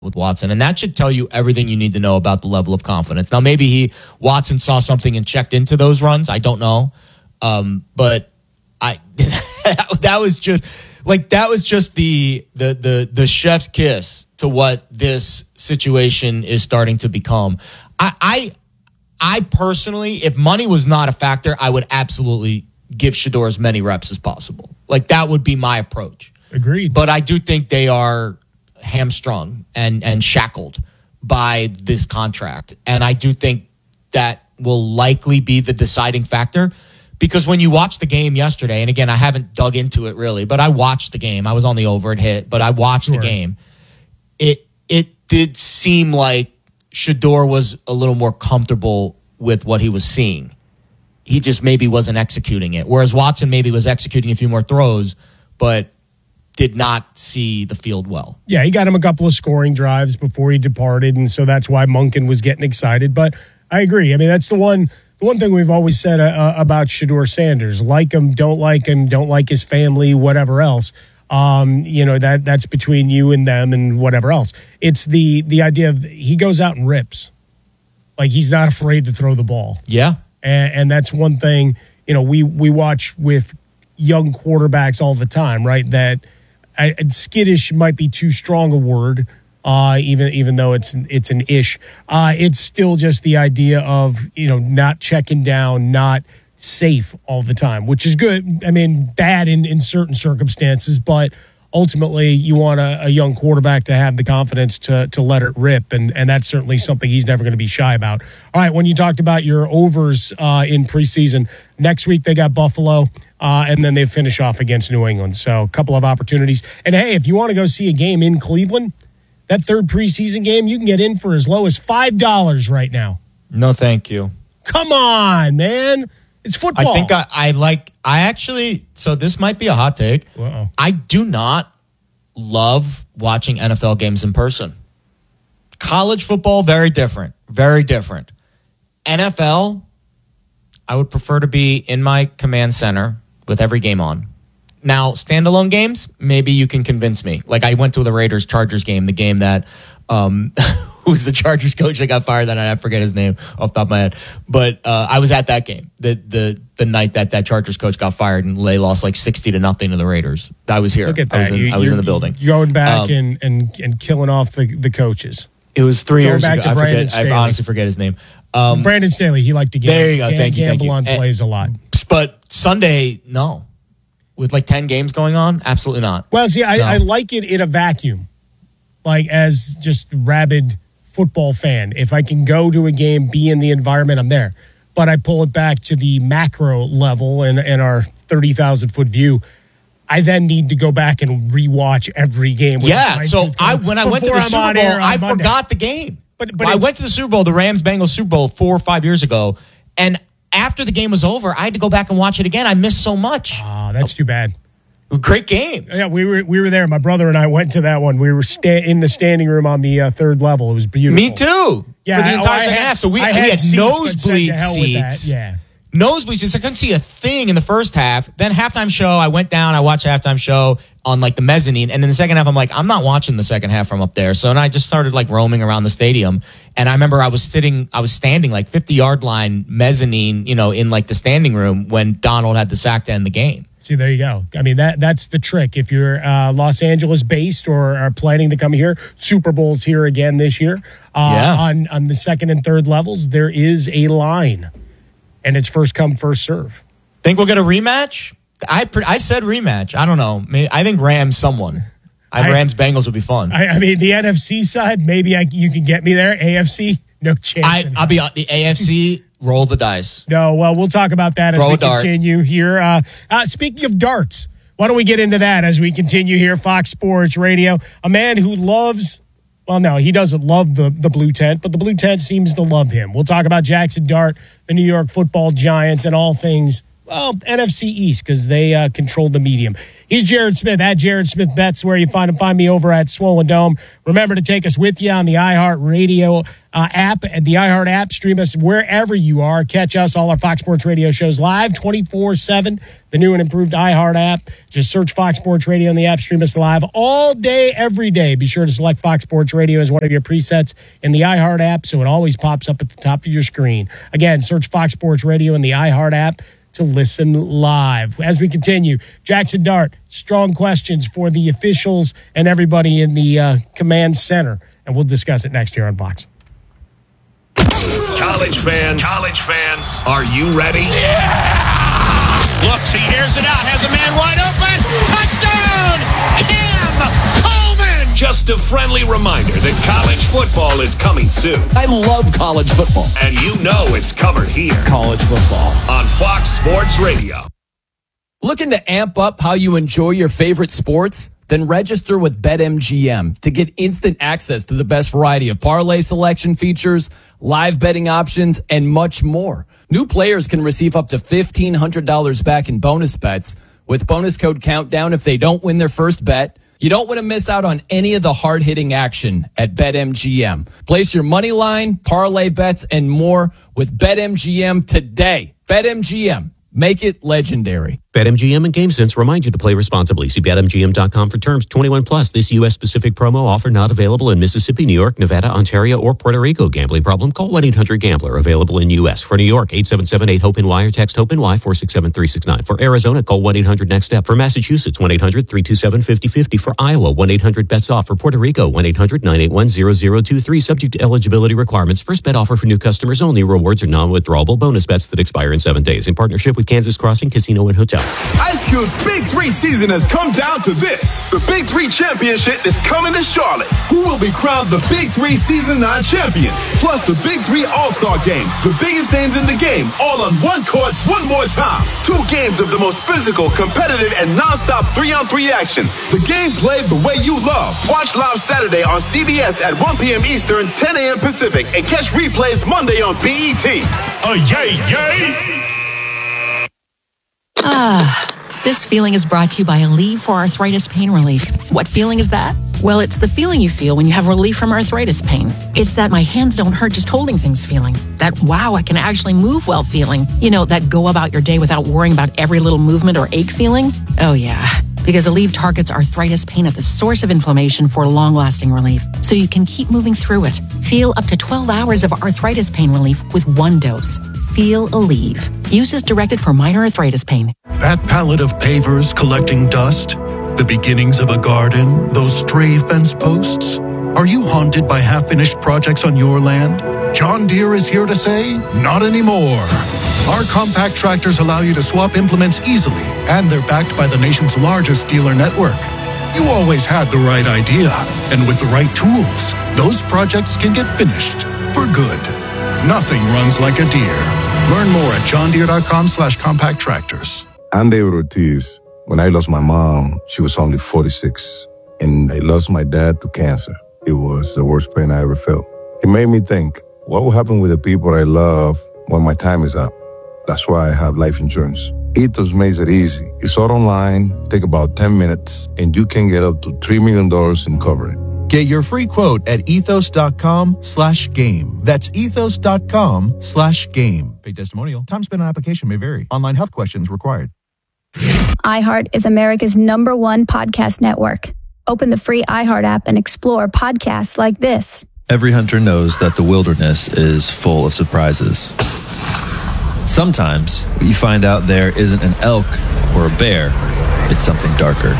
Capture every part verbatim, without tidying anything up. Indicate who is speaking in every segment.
Speaker 1: with Watson, and that should tell you everything you need to know about the level of confidence. Now, maybe he Watson saw something and checked into those runs. I don't know, um, but I that was just like that was just the the the the chef's kiss to what this situation is starting to become. I I, I personally, if money was not a factor, I would absolutely give Shedeur as many reps as possible. Like that would be my approach.
Speaker 2: Agreed.
Speaker 1: But I do think they are hamstrung and and shackled by this contract, and I do think that will likely be the deciding factor, because when you watch the game yesterday, and again, I haven't dug into it really, but I watched the game. I was on the over, it hit, but I watched sure. the game. It it did seem like Shedeur was a little more comfortable with what he was seeing. He just maybe wasn't executing it, whereas Watson maybe was executing a few more throws, but did not see the field well.
Speaker 2: Yeah, he got him a couple of scoring drives before he departed, and so that's why Monken was getting excited. But I agree. I mean, that's the one the one thing we've always said uh, about Shedeur Sanders. Like him, don't like him, don't like his family, whatever else. Um, you know, that that's between you and them and whatever else. It's the the idea of he goes out and rips. Like, he's not afraid to throw the ball.
Speaker 1: Yeah.
Speaker 2: And, and that's one thing, you know, we, we watch with young quarterbacks all the time, right, that – I, skittish might be too strong a word, uh, even even though it's it's an ish. Uh, it's still just the idea of, you know, not checking down, not safe all the time, which is good. I mean, bad in, in certain circumstances, but ultimately you want a, a young quarterback to have the confidence to to let it rip, and and that's certainly something he's never going to be shy about. All right, when you talked about your overs uh, in preseason, next week they got Buffalo. Uh, and then they finish off against New England. So a couple of opportunities. And, hey, if you want to go see a game in Cleveland, that third preseason game, you can get in for as low as five dollars right now.
Speaker 1: No, thank you.
Speaker 2: Come on, man. It's football.
Speaker 1: I think I, I like – I actually – so this might be a hot take.
Speaker 2: Uh-oh.
Speaker 1: I do not love watching N F L games in person. College football, very different. Very different. N F L, I would prefer to be in my command center with every game on. Now, standalone games, maybe you can convince me. Like, I went to the Raiders-Chargers game, the game that um, who's the Chargers coach that got fired that night? I forget his name off the top of my head. But uh, I was at that game, the the the night that that Chargers coach got fired and they lost like sixty to nothing to the Raiders. I was here.
Speaker 2: Look at that.
Speaker 1: I was in,
Speaker 2: you,
Speaker 1: I was in the building.
Speaker 2: Going back
Speaker 1: um,
Speaker 2: and, and, and killing off the, the coaches.
Speaker 1: It was three
Speaker 2: Going
Speaker 1: years
Speaker 2: back
Speaker 1: ago.
Speaker 2: to
Speaker 1: I,
Speaker 2: Brandon
Speaker 1: forget, I honestly forget his name. Um,
Speaker 2: Brandon Staley, he liked to gamble.
Speaker 1: There you go. Thank you.
Speaker 2: Gamble
Speaker 1: thank you.
Speaker 2: on plays a lot.
Speaker 1: But Sunday, no. With like ten games going on? Absolutely not.
Speaker 2: Well, see, I,
Speaker 1: no.
Speaker 2: I like it in a vacuum. Like, as just rabid football fan. If I can go to a game, be in the environment, I'm there. But I pull it back to the macro level and, and our thirty thousand foot view. I then need to go back and rewatch every game.
Speaker 1: Yeah, so I when I went to the
Speaker 2: I'm
Speaker 1: Super Bowl, I
Speaker 2: Monday.
Speaker 1: forgot the game.
Speaker 2: But, but
Speaker 1: I went to the Super Bowl, the Rams-Bengals Super Bowl, four or five years ago, and after the game was over, I had to go back and watch it again. I missed so much.
Speaker 2: Oh, that's too bad.
Speaker 1: Great game.
Speaker 2: Yeah, we were we were there. My brother and I went to that one. We were sta- in the standing room on the uh, third level. It was beautiful.
Speaker 1: Me too.
Speaker 2: Yeah,
Speaker 1: for the entire
Speaker 2: oh,
Speaker 1: second
Speaker 2: had,
Speaker 1: half. So we,
Speaker 2: I
Speaker 1: we
Speaker 2: had,
Speaker 1: had
Speaker 2: seats,
Speaker 1: nosebleed
Speaker 2: seats. Yeah.
Speaker 1: Nosebleed seats. I couldn't see a thing in the first half. Then halftime show, I went down. I watched halftime show on like the mezzanine. And in the second half, I'm like, I'm not watching the second half from up there. So then I just started like roaming around the stadium. And I remember I was sitting, I was standing like fifty yard line mezzanine, you know, in like the standing room when Donald had the sack to end the game.
Speaker 2: See, there you go. I mean, that that's the trick. If you're uh, Los Angeles based or are planning to come here, Super Bowl's here again this year. Uh,
Speaker 1: yeah.
Speaker 2: On on the second and third levels, there is a line, and it's first come, first serve.
Speaker 1: Think we'll get a rematch? I I said rematch. I don't know. I think Rams someone. I, I Rams Bengals would be fun.
Speaker 2: I, I mean, the N F C side, maybe I, you can get me there. A F C, no chance.
Speaker 1: I, I'll be on the A F C. Roll the dice.
Speaker 2: No, well, we'll talk about that
Speaker 1: Throw
Speaker 2: as we
Speaker 1: a dart.
Speaker 2: continue here. Uh, uh, speaking of darts, why don't we get into that as we continue here? Fox Sports Radio. A man who loves, well, no, he doesn't love the, the blue tent, but the blue tent seems to love him. We'll talk about Jackson Dart, the New York Football Giants, and all things, well, N F C East because they uh, controlled the medium. He's Jared Smith at Jared Smith Bets, where you find him. Find me over at Swollen Dome. Remember to take us with you on the iHeartRadio uh, app and the iHeart app. Stream us wherever you are. Catch us, all our Fox Sports Radio shows live twenty-four seven. The new and improved iHeart app. Just search Fox Sports Radio in the app. Stream us live all day, every day. Be sure to select Fox Sports Radio as one of your presets in the iHeart app so it always pops up at the top of your screen. Again, search Fox Sports Radio in the iHeart app to listen live. As we continue, Jackson Dart, strong questions for the officials and everybody in the uh, command center. And we'll discuss it next year on Fox.
Speaker 3: College fans, college fans, are you ready? Yeah!
Speaker 4: Looks, he hears it out, has a man wide open. Touchdown! Cam Coleman!
Speaker 3: Just a friendly reminder that college football is coming soon.
Speaker 5: I love college football.
Speaker 3: And you know it's covered here.
Speaker 5: College football.
Speaker 3: On Fox Sports Radio.
Speaker 5: Looking to amp up how you enjoy your favorite sports? Then register with BetMGM to get instant access to the best variety of parlay selection features, live betting options, and much more. New players can receive up to fifteen hundred dollars back in bonus bets with bonus code Countdown if they don't win their first bet. You don't want to miss out on any of the hard-hitting action at BetMGM. Place your money line, parlay bets, and more with BetMGM today. BetMGM. Make it legendary.
Speaker 6: BetMGM and GameSense remind you to play responsibly. See Bet M G M dot com for terms. twenty-one plus. This U S specific promo offer not available in Mississippi, New York, Nevada, Ontario, or Puerto Rico. Gambling problem? Call one eight hundred gambler. Available in U S. For New York, eight seven seven eight hope N Y or text HOPE-NY four six seven three six nine. For Arizona, call one eight hundred next step. For Massachusetts, one eight hundred three two seven five zero five zero. For Iowa, one eight hundred bets off. For Puerto Rico, one eight hundred nine eight one zero zero two three. Subject to eligibility requirements. First bet offer for new customers only. Rewards are non-withdrawable bonus bets that expire in seven days. In partnership with Kansas Crossing Casino and Hotel.
Speaker 7: Ice Cube's Big Three season has come down to this. The Big Three Championship is coming to Charlotte. Who will be crowned the Big Three Season nine champion? Plus the Big Three All-Star Game. The biggest names in the game, all on one court, one more time. Two games of the most physical, competitive, and non-stop three-on-three action. The game played the way you love. Watch live Saturday on C B S at one p.m. Eastern, ten a.m. Pacific, and catch replays Monday on B E T.
Speaker 3: Oh, yay, yay!
Speaker 8: Ah, this feeling is brought to you by Aleve for arthritis pain relief. What feeling is that? Well, it's the feeling you feel when you have relief from arthritis pain. It's that my hands don't hurt just holding things feeling. That, wow, I can actually move well feeling. You know, that go about your day without worrying about every little movement or ache feeling. Oh, yeah. Because Aleve targets arthritis pain at the source of inflammation for long-lasting relief, so you can keep moving through it. Feel up to twelve hours of arthritis pain relief with one dose. Feel Aleve. Use as directed for minor arthritis pain.
Speaker 9: That pallet of pavers collecting dust? The beginnings of a garden? Those stray fence posts? Are you haunted by half-finished projects on your land? John Deere is here to say, not anymore. Our compact tractors allow you to swap implements easily, and they're backed by the nation's largest dealer network. You always had the right idea, and with the right tools, those projects can get finished for good. Nothing runs like a Deere. Learn more at johndeere.com slash compact tractors.
Speaker 10: I'm David Ortiz. When I lost my mom, she was only forty-six, and I lost my dad to cancer. It was the worst pain I ever felt. It made me think, what will happen with the people I love when my time is up? That's why I have life insurance. Ethos makes it easy. It's all online, take about ten minutes, and you can get up to three million dollars in coverage.
Speaker 11: Get your free quote at ethos.com slash game. That's ethos.com slash game. Paid testimonial. Time spent on application may vary. Online health questions required.
Speaker 12: iHeart is America's number one podcast network. Open the free iHeart app and explore podcasts like this.
Speaker 13: Every hunter knows that the wilderness is full of surprises. Sometimes what you find out there isn't an elk or a bear, it's something darker.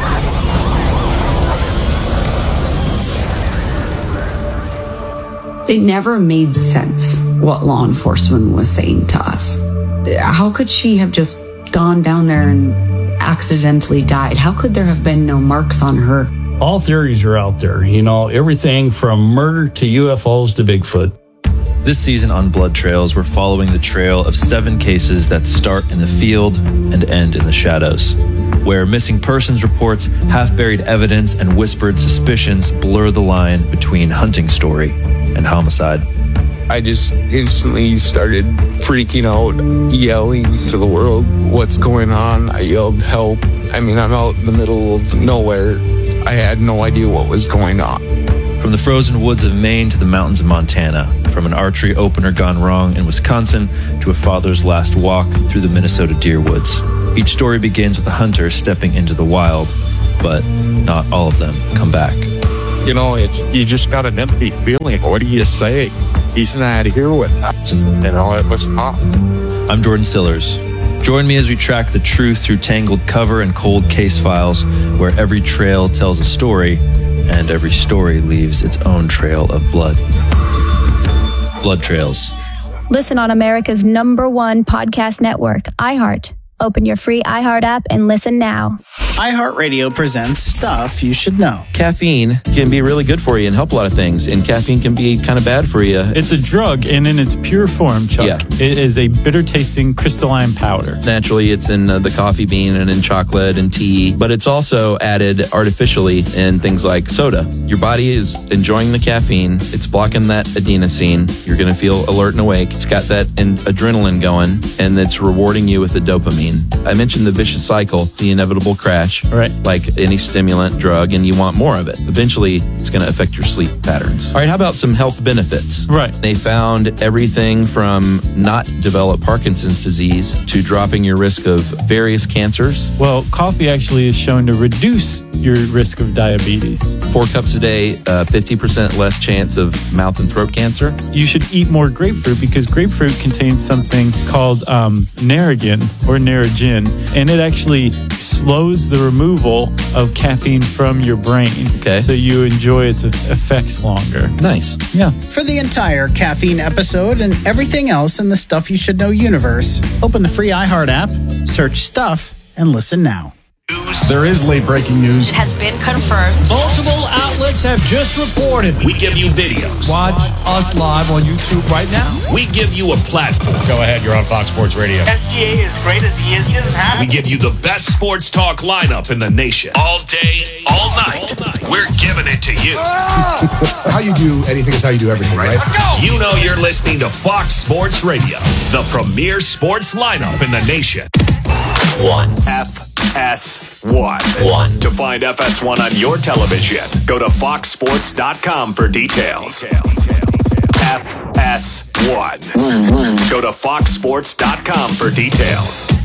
Speaker 14: It never made sense what law enforcement was saying to us. How could she have just gone down there and accidentally died? How could there have been no marks on her?
Speaker 15: All theories are out there, you know, everything from murder to U F Os to Bigfoot.
Speaker 13: This season on Blood Trails, we're following the trail of seven cases that start in the field and end in the shadows, where missing persons reports, half-buried evidence, and whispered suspicions blur the line between hunting story and homicide.
Speaker 16: I just instantly started freaking out, yelling to the world, what's going on? I yelled, help. I mean, I'm out in the middle of nowhere. I had no idea what was going on.
Speaker 13: From the frozen woods of Maine to the mountains of Montana, from an archery opener gone wrong in Wisconsin to a father's last walk through the Minnesota deer woods. Each story begins with a hunter stepping into the wild, but not all of them come back.
Speaker 16: You know, it's, you just got an empty feeling. What do you say? He's not here with us. You know, it was tough.
Speaker 13: I'm Jordan Stillers. Join me as we track the truth through tangled cover and cold case files, where every trail tells a story and every story leaves its own trail of blood. Blood Trails.
Speaker 12: Listen on America's number one podcast network, iHeart. Open your free iHeart app and listen now.
Speaker 17: iHeartRadio presents Stuff You Should Know.
Speaker 18: Caffeine can be really good for you and help a lot of things, and caffeine can be kind of bad for you.
Speaker 19: It's a drug, and in its pure form, Chuck,
Speaker 18: yeah.
Speaker 19: It is a bitter-tasting crystalline powder.
Speaker 18: Naturally, it's in uh, the coffee bean and in chocolate and tea, but it's also added artificially in things like soda. Your body is enjoying the caffeine. It's blocking that adenosine. You're going to feel alert and awake. It's got that in- adrenaline going, and it's rewarding you with the dopamine. I mentioned the vicious cycle, the inevitable crash,
Speaker 19: right?
Speaker 18: Like any stimulant drug, and you want more of it. Eventually, it's going to affect your sleep patterns. All right, how about some health benefits?
Speaker 19: Right.
Speaker 18: They found everything from not develop Parkinson's disease to dropping your risk of various cancers.
Speaker 19: Well, coffee actually is shown to reduce your risk of diabetes.
Speaker 18: Four cups a day, uh, fifty percent less chance of mouth and throat cancer.
Speaker 19: You should eat more grapefruit because grapefruit contains something called um, Narragin or Narragin, and it actually slows the removal of caffeine from your brain.
Speaker 18: Okay.
Speaker 19: So you enjoy its effects longer.
Speaker 18: Nice.
Speaker 19: Yeah.
Speaker 17: For the entire caffeine episode and everything else in the Stuff You Should Know universe, open the free iHeart app, search Stuff, and listen now.
Speaker 20: There is late breaking news.
Speaker 21: It has been confirmed.
Speaker 22: Multiple outlets have just reported.
Speaker 3: We give you videos.
Speaker 22: Watch us live on YouTube right now.
Speaker 3: We give you a platform.
Speaker 23: Go ahead, you're on Fox Sports Radio.
Speaker 24: S G A is great as he is. He doesn't have
Speaker 3: We give you the best sports talk lineup in the nation. All day, all night. We're giving it to you.
Speaker 20: How you do anything is how you do everything, right?
Speaker 3: Let's go. You know you're listening to Fox Sports Radio, the premier sports lineup in the nation.
Speaker 22: One.
Speaker 3: F S one.
Speaker 22: One.
Speaker 3: To find F S one on your television, go to fox sports dot com for details. F S one. Go to fox sports dot com for details.